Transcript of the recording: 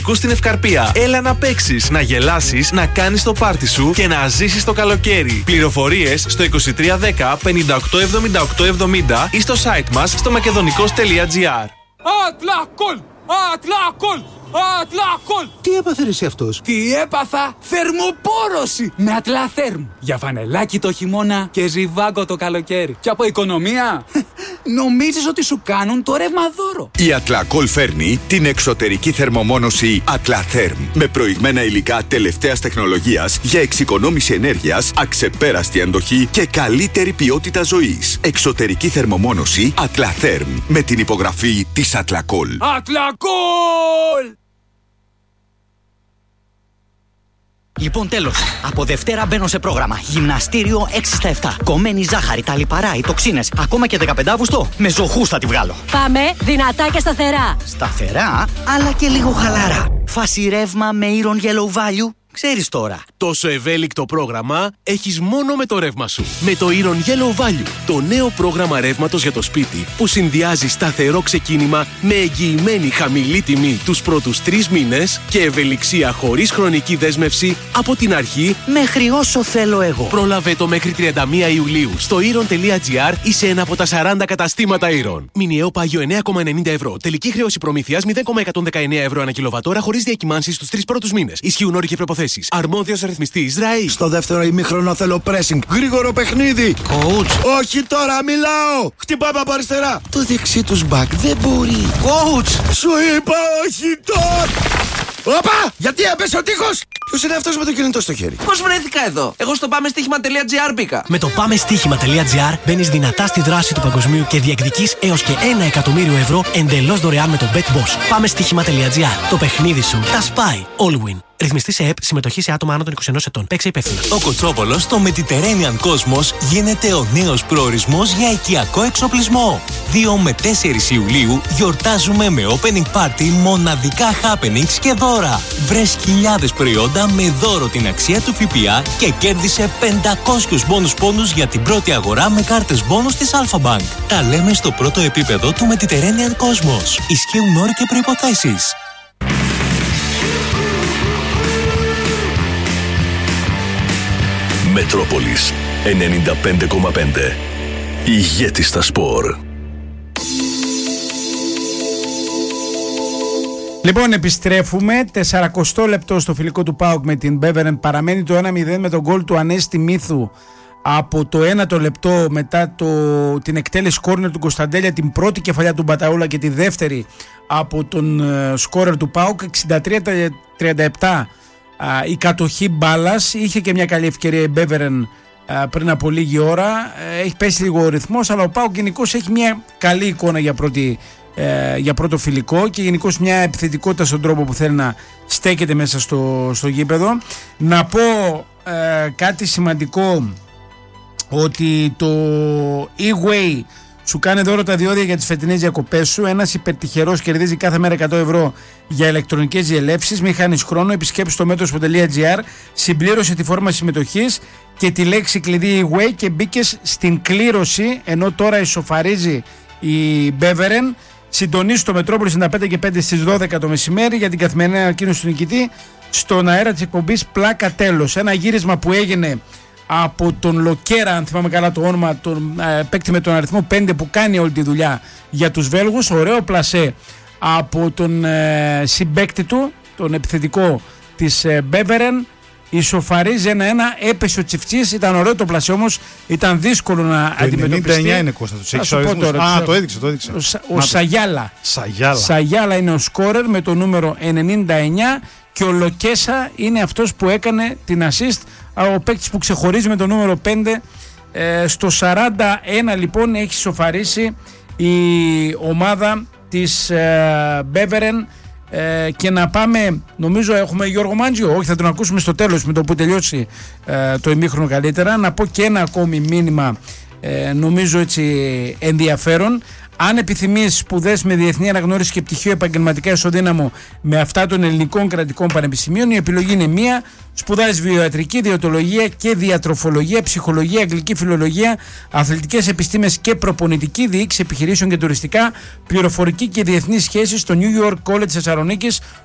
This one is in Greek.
Στην Ευκαρπία. Έλα να παίξεις, να γελάσεις, να κάνεις το πάρτι σου και να ζήσεις το καλοκαίρι. Πληροφορίες στο 2310 587870 ή στο site μας στο makedonico's.gr. Ατλάκολ! Τι έπαθε εσύ αυτός? Τι έπαθα? Θερμοπόρωση με Ατλαθέρμ. Για φανελάκι το χειμώνα και ζιβάγκο το καλοκαίρι. Και από οικονομία νομίζεις ότι σου κάνουν το ρεύμα δώρο. Η Ατλακόλ φέρνει την εξωτερική θερμομόνωση Ατλαθέρμ με προηγμένα υλικά τελευταίας τεχνολογίας για εξοικονόμηση ενέργειας, αξεπέραστη αντοχή και καλύτερη ποιότητα ζωής. Εξωτερική θερμομόνωση Ατλαθέρμ με την υπογραφή της Ατλακόλ. Ατλακόλ! Λοιπόν, τέλος. Από Δευτέρα μπαίνω σε πρόγραμμα. Γυμναστήριο 6 στα 7. Κομμένη ζάχαρη, τα λιπαρά, οι τοξίνες. Ακόμα και 15 Αύγουστο με ζωχούς θα τη βγάλω. Πάμε δυνατά και σταθερά. Σταθερά, αλλά και λίγο χαλαρά. Φάση ρεύμα με Iron Yellow Value. Ξέρεις τώρα. Τόσο ευέλικτο πρόγραμμα έχεις μόνο με το ρεύμα σου. Με το Iron Yellow Value, το νέο πρόγραμμα ρεύματος για το σπίτι που συνδυάζει σταθερό ξεκίνημα με εγγυημένη χαμηλή τιμή τους πρώτους 3 μήνες και ευελιξία χωρίς χρονική δέσμευση από την αρχή μέχρι όσο θέλω εγώ. Πρόλαβε το μέχρι 31 Ιουλίου στο iron.gr ή σε ένα από τα 40 καταστήματα Iron. Μηνιαίο πάγιο 9,90 ευρώ. Τελική χρέωση προμήθειας 0,119 ευρώ ανά κιλοβατόρα χωρίς διακυμάνσεις στους 3 πρώτους μήνες. Ισχύουν όροι και προϋποθέσεις. Αρμόδιος ρυθμιστής ΡΑΗ. Στο δεύτερο ημίχρονο θέλω pressing. Γρήγορο παιχνίδι. Coach. Όχι τώρα, μιλάω. Χτυπάμε από αριστερά. Το δεξί τους μπακ δεν μπορεί. Coach. Σου είπα όχι τώρα. Όπα! Γιατί έπεσε ο τείχος! Ποιος είναι αυτός με το κινητό στο χέρι? Πώς βρέθηκα εδώ? Εγώ στο πάμεστοίχημα.gr μπήκα. Με το πάμεστοίχημα.gr μπαίνεις δυνατά στη δράση του παγκοσμίου και διεκδικείς έως και 1 εκατομμύριο ευρώ εντελώς δωρεάν με το Bet Boss. Πάμεστοίχημα.gr. Το παιχνίδι σου τα σπάει. All win. Ρυθμιστή σε ΕΠ, συμμετοχή σε άτομα άνω των 21 ετών. Παίξε υπεύθυνα. Ο Κοτσόπολος στο Mediterranean Cosmos γίνεται ο νέος προορισμός για οικιακό εξοπλισμό. 2 με 4 Ιουλίου γιορτάζουμε με opening party, μοναδικά happenings και δώρα. Βρες χιλιάδες προϊόντα με δώρο την αξία του ΦΠΑ και κέρδισε 500 μπόνους πόντους για την πρώτη αγορά με κάρτες μπόνους της Alpha Bank. Τα λέμε στο πρώτο επίπεδο του Mediterranean Cosmos. Ισχύουν όροι και προϋποθέσεις. Μετρόπολης 95,5. Ηγέτη στα σπορ. Λοιπόν, επιστρέφουμε. 40 λεπτό στο φιλικό του ΠΑΟΚ με την Μπέβερεν. Παραμένει το 1-0 με τον γκολ του Ανέστη Μίθου από το 1ο λεπτό μετά την εκτέλεση κόρνερ του Κωνσταντέλια, την πρώτη κεφαλιά του Μπαταούλα και τη δεύτερη από τον σκόρερ του ΠΑΟΚ. 63-37 η κατοχή μπάλας. Είχε και μια καλή ευκαιρία η Μπέβερεν πριν από λίγη ώρα. Έχει πέσει λίγο ο ρυθμός, αλλά ο ΠΑΟΚ γενικώς έχει μια καλή εικόνα για πρώτο φιλικό και γενικώς μια επιθετικότητα στον τρόπο που θέλει να στέκεται μέσα στο γήπεδο. Να πω κάτι σημαντικό, ότι το E-Way σου κάνει δώρο τα διόδια για τις φετινές διακοπές σου. Ένας υπερτυχερός κερδίζει κάθε μέρα 100 ευρώ για ηλεκτρονικές διελεύσεις. Μην χάνεις χρόνο, επισκέψου το metro.gr, συμπλήρωσε τη φόρμα συμμετοχής και τη λέξη κλειδί E-Way και μπήκες στην κλήρωση, ενώ τώρα ισοφαρίζει η Μπέβερεν. Συντονίσου το Μετρόπολη 95 και 5 στις 12 το μεσημέρι για την καθημερινή ανακοίνωση του νικητή στον αέρα της εκπομπής Πλάκα Τέλος. Ένα γύρισμα που έγινε από τον Λοκέρα, αν θυμάμαι καλά το όνομα, τον παίκτη με τον αριθμό 5 που κάνει όλη τη δουλειά για τους Βέλγους. Ωραίο πλασέ από τον συμπαίκτη του, τον επιθετικό της Μπέβερεν. Ισοφαρίζει 1-1, έπεσε ο Τσιφτσής, ήταν ωραίο το πλασέ, όμως ήταν δύσκολο να αντιμετωπιστεί. 99 είναι, Κώστα, τους έχεις αριθμούς. Το έδειξε. Ο Σαγιάλα είναι ο σκόρερ με το νούμερο 99 και ο Λοκέσα είναι αυτός που έκανε την assist, ο παίκτης που ξεχωρίζει με το νούμερο 5. Στο 41 λοιπόν έχει ισοφαρίσει η ομάδα της Μπέβερεν. Και να πάμε, νομίζω έχουμε Γιώργο Μάντζιο, όχι θα τον ακούσουμε στο τέλος με το που τελειώσει το ημίχρονο καλύτερα. Να πω και ένα ακόμη μήνυμα, νομίζω έτσι ενδιαφέρον. Αν επιθυμείς σπουδές με διεθνή αναγνώριση και πτυχίο επαγγελματικά ισοδύναμο με αυτά των ελληνικών κρατικών πανεπιστημίων, η επιλογή είναι μία. Σπουδάζεις βιοιατρική, διαιτολογία και διατροφολογία, ψυχολογία, αγγλική φιλολογία, αθλητικές επιστήμες και προπονητική, διοίκηση επιχειρήσεων και τουριστικά, πληροφορική και διεθνείς σχέσεις στο New York College Θεσσαλονίκης,